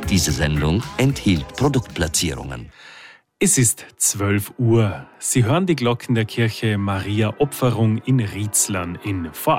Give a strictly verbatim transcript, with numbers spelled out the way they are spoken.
Diese Sendung enthielt Produktplatzierungen. Es ist zwölf Uhr. Sie hören die Glocken der Kirche Maria Opferung in Rietzlern in Vorarlberg.